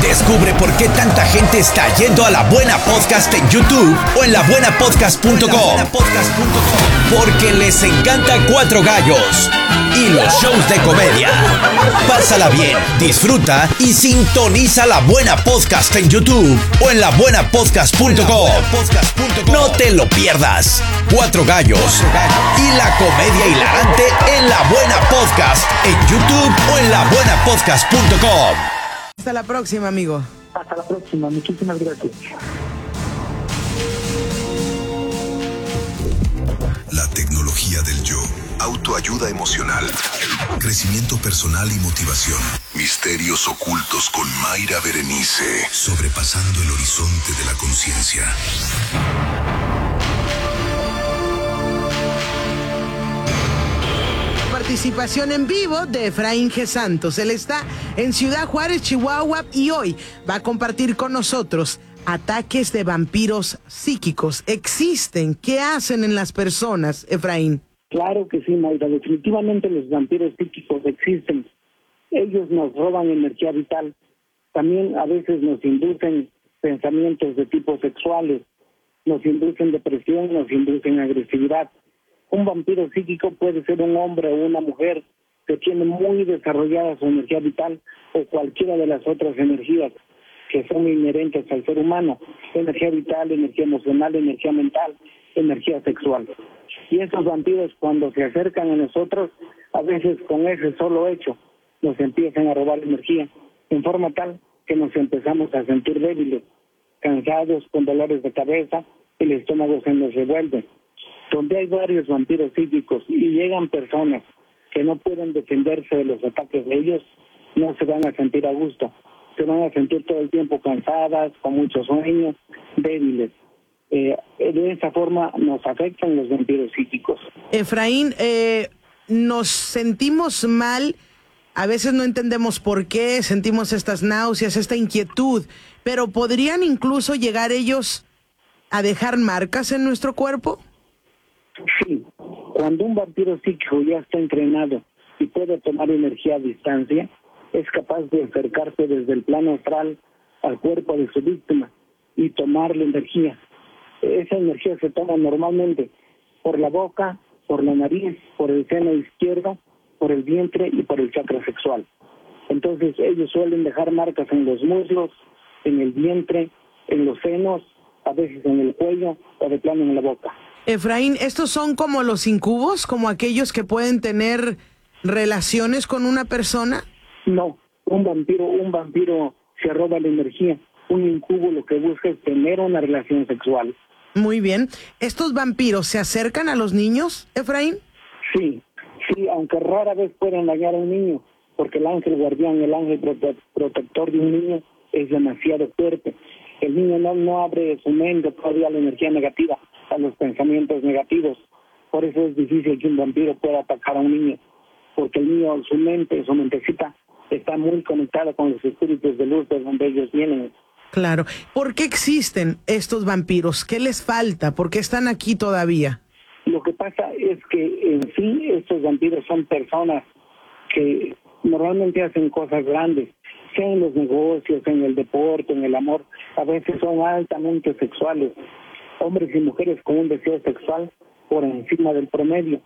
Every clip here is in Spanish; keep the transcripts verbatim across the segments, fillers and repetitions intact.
Descubre por qué tanta gente está yendo a La Buena Podcast en YouTube o en la buena podcast punto com. Porque les encanta Cuatro Gallos y los shows de comedia. Pásala bien, disfruta y sintoniza La Buena Podcast en YouTube o en la buena podcast punto com. No te lo pierdas. Cuatro Gallos y la comedia hilarante en La Buena Podcast en YouTube o en la buena podcast punto com. Hasta la próxima, amigo. Hasta la próxima, muchísimas gracias. La tecnología del yo, autoayuda emocional, crecimiento personal y motivación, misterios ocultos con Mayra Berenice, sobrepasando el horizonte de la conciencia. Participación en vivo de Efraín G. Santos. Él está en Ciudad Juárez, Chihuahua, y hoy va a compartir con nosotros ataques de vampiros psíquicos. ¿Existen? ¿Qué hacen en las personas, Efraín? Claro que sí, Mayra. Definitivamente los vampiros psíquicos existen. Ellos nos roban energía vital. También a veces nos inducen pensamientos de tipo sexuales, nos inducen depresión, nos inducen agresividad. Un vampiro psíquico puede ser un hombre o una mujer que tiene muy desarrollada su energía vital o cualquiera de las otras energías que son inherentes al ser humano: energía vital, energía emocional, energía mental, energía sexual. Y esos vampiros, cuando se acercan a nosotros, a veces con ese solo hecho nos empiezan a robar energía, en forma tal que nos empezamos a sentir débiles, cansados, con dolores de cabeza, el estómago se nos revuelve. Donde hay varios vampiros psíquicos y llegan personas que no pueden defenderse de los ataques de ellos, no se van a sentir a gusto. Se van a sentir todo el tiempo cansadas, con muchos sueños, débiles. Eh, de esa forma nos afectan los vampiros psíquicos. Efraín, eh, nos sentimos mal, a veces no entendemos por qué, sentimos estas náuseas, esta inquietud, pero ¿podrían incluso llegar ellos a dejar marcas en nuestro cuerpo? Sí, cuando un vampiro psíquico ya está entrenado y puede tomar energía a distancia, es capaz de acercarse desde el plano astral al cuerpo de su víctima y tomarle energía. Esa energía se toma normalmente por la boca, por la nariz, por el seno izquierdo, por el vientre y por el chakra sexual. Entonces ellos suelen dejar marcas en los muslos, en el vientre, en los senos, a veces en el cuello o de plano en la boca. Efraín, ¿estos son como los incubos, como aquellos que pueden tener relaciones con una persona? No, un vampiro, un vampiro se roba la energía. Un incubo lo que busca es tener una relación sexual. Muy bien. ¿Estos vampiros se acercan a los niños, Efraín? Sí, sí, aunque rara vez pueden dañar a un niño, porque el ángel guardián, el ángel prote- protector de un niño es demasiado fuerte. El niño no, no abre su mente todavía a la energía negativa, a los pensamientos negativos. Por eso es difícil que un vampiro pueda atacar a un niño, porque el niño, su mente, su mentecita, está muy conectada con los espíritus de luz de donde ellos vienen. Claro. ¿Por qué existen estos vampiros? ¿Qué les falta? ¿Por qué están aquí todavía? Lo que pasa es que en sí estos vampiros son personas que normalmente hacen cosas grandes, sea en los negocios, en el deporte, en el amor. A veces son altamente sexuales, hombres y mujeres con un deseo sexual por encima del promedio.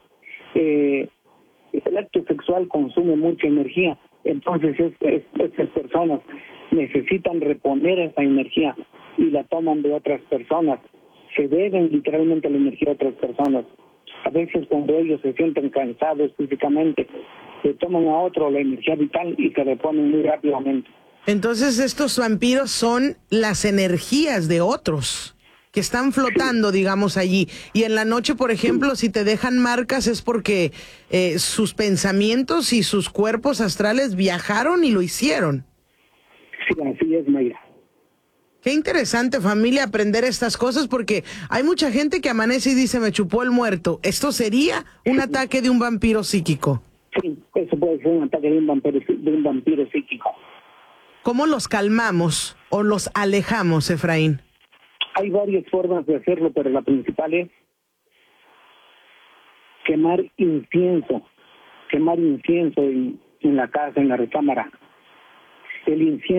Eh, el acto sexual consume mucha energía, entonces es, es, estas personas necesitan reponer esa energía y la toman de otras personas, se deben literalmente la energía a otras personas. A veces cuando ellos se sienten cansados físicamente, se toman a otro la energía vital y se reponen muy rápidamente. Entonces estos vampiros son las energías de otros que están flotando, digamos, allí. Y en la noche, por ejemplo, si te dejan marcas es porque eh, sus pensamientos y sus cuerpos astrales viajaron y lo hicieron. Sí, así es, Mayra. Qué interesante, familia, aprender estas cosas, porque hay mucha gente que amanece y dice, me chupó el muerto. ¿Esto sería un ataque de un vampiro psíquico? Sí, eso puede ser un ataque de un vampiro, de un vampiro psíquico. ¿Cómo los calmamos o los alejamos, Efraín? Hay varias formas de hacerlo, pero la principal es quemar incienso, quemar incienso en, en la casa, en la recámara. El incienso